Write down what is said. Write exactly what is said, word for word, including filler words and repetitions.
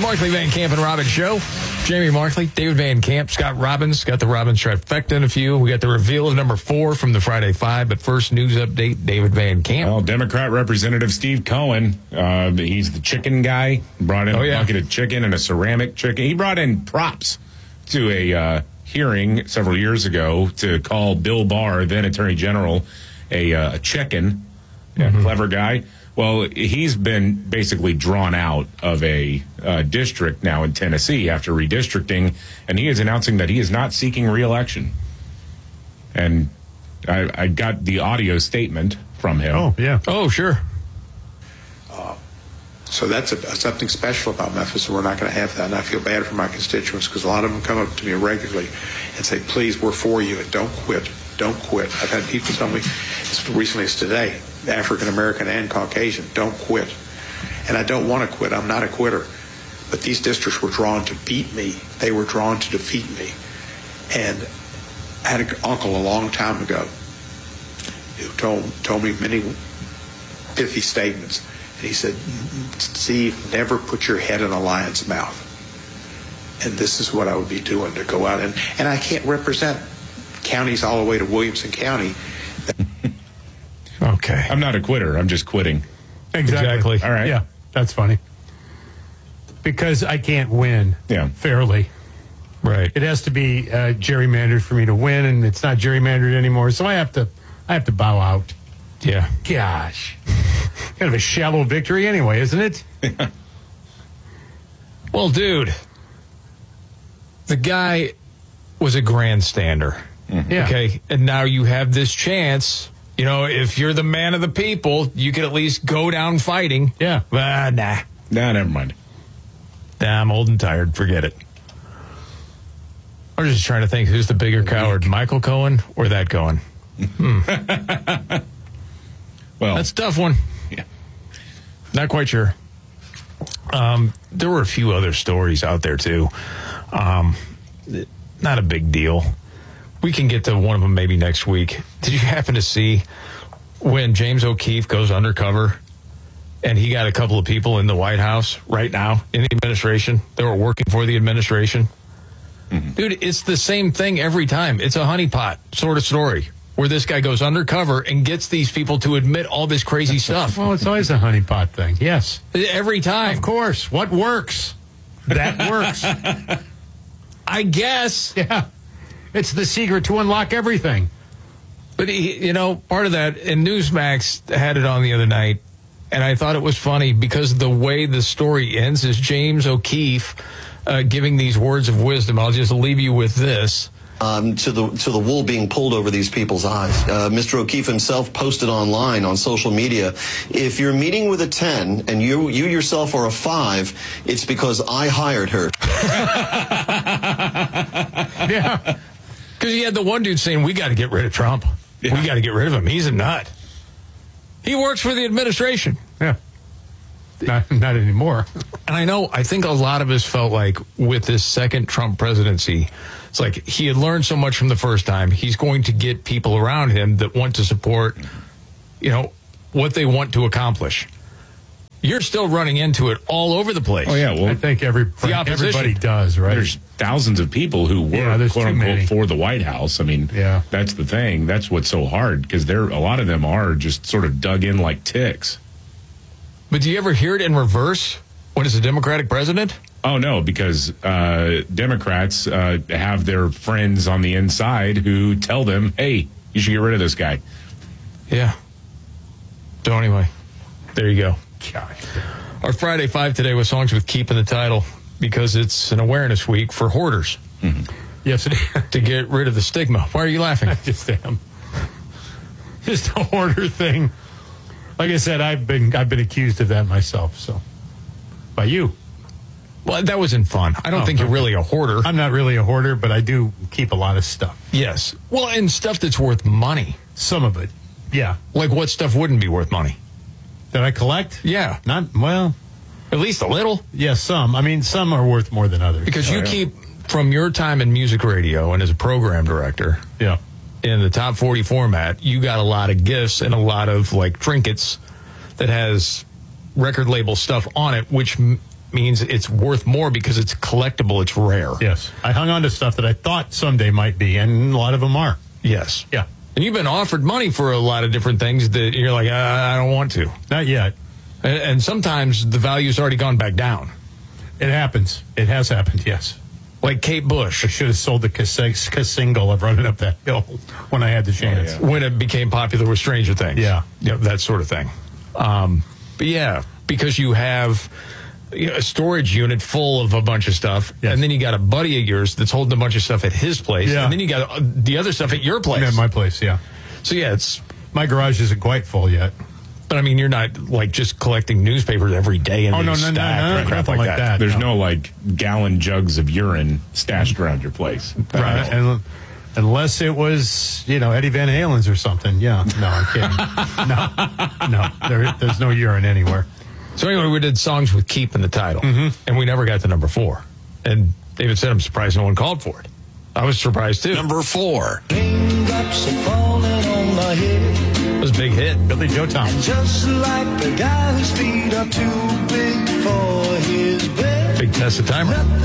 Markley, Van Camp, and Robbins show. Jamie Markley, David Van Camp, Scott Robbins. Got the Robbins trifecta in a few. We got the reveal of number four from the Friday Five. But first, news update, David Van Camp. Well, Democrat Representative Steve Cohen, uh, he's the chicken guy. Brought in oh, a yeah. bucket of chicken and a ceramic chicken. He brought in props to a uh, hearing several years ago to call Bill Barr, then Attorney General, a, uh, a chicken. Yeah, mm-hmm. Clever guy. Well, he's been basically drawn out of a uh, district now in Tennessee after redistricting, and he is announcing that he is not seeking re-election. And I, I got the audio statement from him. Oh, yeah. Oh, sure. Uh, so that's a, something special about Memphis, and we're not going to have that. And I feel bad for my constituents because a lot of them come up to me regularly and say, please, we're for you, and don't quit. Don't quit. I've had people tell me as recently as today, African American and Caucasian, don't quit. And I don't want to quit. I'm not a quitter. But these districts were drawn to beat me. They were drawn to defeat me. And I had an uncle a long time ago who told told me many pithy statements. And he said, Steve, never put your head in a lion's mouth. And this is what I would be doing, to go out. And, and I can't represent counties all the way to Williamson County. Okay. I'm not a quitter. I'm just quitting. Exactly. Exactly. All right. Yeah, that's funny. Because I can't win Yeah. fairly. Right. It has to be uh, gerrymandered for me to win, and it's not gerrymandered anymore, so I have to I have to bow out. Yeah. Gosh. Kind of a shallow victory anyway, isn't it? Well, dude, the guy was a grandstander. Mm-hmm. Yeah. Okay. And now you have this chance. You know, if you're the man of the people, you can at least go down fighting. Yeah. Uh, nah. Nah, never mind. Nah, I'm old and tired. Forget it. I'm just trying to think who's the bigger coward, Michael Cohen or that Cohen? Hmm. Well, That's a tough one. Yeah. Not quite sure. Um, there were a few other stories out there, too. Um, not a big deal. We can get to one of them maybe next week. Did you happen to see when James O'Keefe goes undercover and he got a couple of people in the White House right now in the administration that were working for the administration? Mm-hmm. Dude, it's the same thing every time. It's a honeypot sort of story where this guy goes undercover and gets these people to admit all this crazy stuff. Well, it's always a honeypot thing. Yes. Every time. Of course. What works? That works. I guess. Yeah. It's the secret to unlock everything. But, he, you know, part of that, and Newsmax had it on the other night, and I thought it was funny because the way the story ends is James O'Keefe uh, giving these words of wisdom. I'll just leave you with this. Um, to the to the wool being pulled over these people's eyes. Uh, Mister O'Keefe himself posted online on social media, if you're meeting with a ten and you you yourself are a five, it's because I hired her. Yeah. Because he had the one dude saying, we got to get rid of Trump. Yeah. We got to get rid of him. He's a nut. He works for the administration. Yeah. Not, not anymore. And I know, I think a lot of us felt like with this second Trump presidency, it's like he had learned so much from the first time. He's going to get people around him that want to support, you know, what they want to accomplish. You're still running into it all over the place. Oh, yeah. Well, I think every, everybody does, right? There's thousands of people who work, yeah, quote unquote, for the White House. I mean, yeah. That's the thing. That's what's so hard because there, a lot of them are just sort of dug in like ticks. But do you ever hear it in reverse when it's a Democratic president? Oh, no, because uh, Democrats uh, have their friends on the inside who tell them, hey, you should get rid of this guy. Yeah. So anyway, there you go. Gosh. Our Friday Five today was songs with Keep in the title because it's an awareness week for hoarders. Mm-hmm. Yes, it is. To get rid of the stigma. Why are you laughing? I just am. Just a hoarder thing. Like I said, I've been I've been accused of that myself. So, by you. Well, that wasn't fun. I don't oh, think you're really a hoarder. I'm not really a hoarder, but I do keep a lot of stuff. Yes. Well, and stuff that's worth money. Some of it. Yeah. Like what stuff wouldn't be worth money? That I collect? Yeah. Not, well. At least a little? Yeah, some. I mean, some are worth more than others. Because oh, you yeah. keep, from your time in music radio and as a program director. Yeah. In the top forty format, you got a lot of gifts and a lot of, like, trinkets that has record label stuff on it, which m- means it's worth more because it's collectible, it's rare. Yes. I hung on to stuff that I thought someday might be, and a lot of them are. Yes. Yeah. And you've been offered money for a lot of different things that you're like, I, I don't want to. Not yet. And, and sometimes the value's already gone back down. It happens. It has happened, yes. Like Kate Bush. I should have sold the cassette single of Running Up That Hill when I had the chance. Oh, yeah. When it became popular with Stranger Things. Yeah. Yep, that sort of thing. Um, but yeah, because you have you know, a storage unit full of a bunch of stuff, Yes. and then you got a buddy of yours that's holding a bunch of stuff at his place, Yeah. and then you got uh, the other stuff at your place. At my place, yeah. So yeah, it's... My garage isn't quite full yet. But I mean, you're not like just collecting newspapers every day and Oh, no, no, no, no, or crap nothing like like that. that. There's No. no like gallon jugs of urine stashed around your place. Right. And, unless it was, you know, Eddie Van Halen's or something. Yeah. No, I'm kidding. no, no. There, there's no urine anywhere. So anyway, we did songs with Keep in the title, Mm-hmm. and we never got to number four. And David said, I'm surprised no one called for it. I was surprised too. Number four. Raindrops are falling on my head, It was a big hit. Billy Joe Thomas. just like the guy whose feet are too big for his bed. Big test of timer.